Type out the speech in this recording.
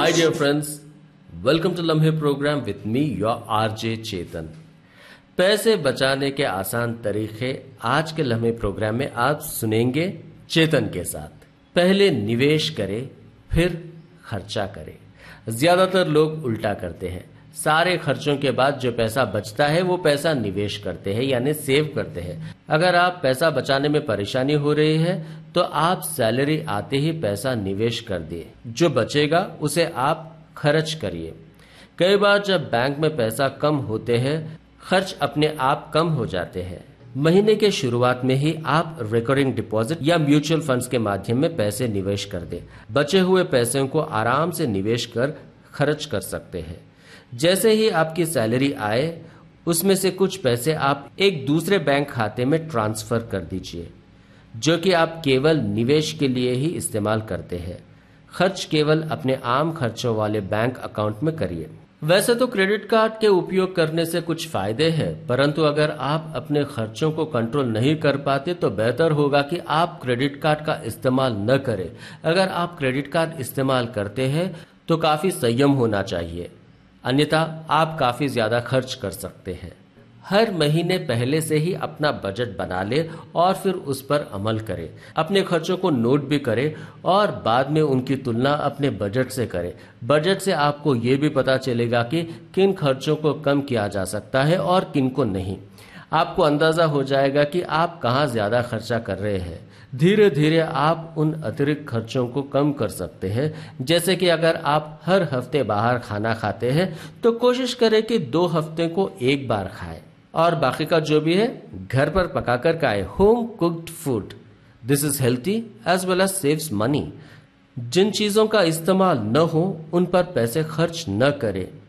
My dear friends, welcome to लम्हे programme with me, your RJ चेतन। पैसे बचाने के आसान तरीके आज के लम्हे प्रोग्राम में आप सुनेंगे चेतन के साथ। पहले निवेश करें, फिर खर्चा करें। ज्यादातर लोग उल्टा करते हैं। सारे खर्चों के बाद जो पैसा बचता है वो पैसा निवेश करते हैं यानी सेव करते हैं। अगर आप पैसा बचाने में परेशानी हो रही है तो आप सैलरी आते ही पैसा निवेश कर दिए, जो बचेगा उसे आप खर्च करिए। कई बार जब बैंक में पैसा कम होते हैं, खर्च अपने आप कम हो जाते हैं। महीने के शुरुआत में ही आप रिकरिंग डिपॉजिट या म्यूचुअल फंड्स के माध्यम में पैसे निवेश कर दें। बचे हुए पैसों को आराम से निवेश कर खर्च कर सकते हैं। जैसे ही आपकी सैलरी आए, उसमें से कुछ पैसे आप एक दूसरे बैंक खाते में ट्रांसफर कर दीजिए, जो कि आप केवल निवेश के लिए ही इस्तेमाल करते हैं। खर्च केवल अपने आम खर्चों वाले बैंक अकाउंट में करिए। वैसे तो क्रेडिट कार्ड के उपयोग करने से कुछ फायदे हैं, परंतु अगर आप अपने खर्चों को कंट्रोल नहीं कर पाते तो बेहतर होगा कि आप क्रेडिट कार्ड का इस्तेमाल न करें। अगर आप क्रेडिट कार्ड इस्तेमाल करते हैं तो काफी संयम होना चाहिए, अन्यथा आप काफी ज्यादा खर्च कर सकते हैं। हर महीने पहले से ही अपना बजट बना ले और फिर उस पर अमल करें। अपने खर्चों को नोट भी करें और बाद में उनकी तुलना अपने बजट से करें। बजट से आपको ये भी पता चलेगा कि किन खर्चों को कम किया जा सकता है और किन को नहीं। आपको अंदाजा हो जाएगा कि आप कहाँ ज्यादा खर्चा कर रहे हैं। धीरे धीरे आप उन अतिरिक्त खर्चों को कम कर सकते हैं। जैसे कि अगर आप हर हफ्ते बाहर खाना खाते हैं तो कोशिश करें कि 2 हफ्ते को एक बार खाएं और बाकी का जो भी है घर पर पकाकर खाएं। Home cooked food, this is healthy as well as saves money. जिन चीजों का इस्तेमाल न हो उन पर पैसे खर्च न करें।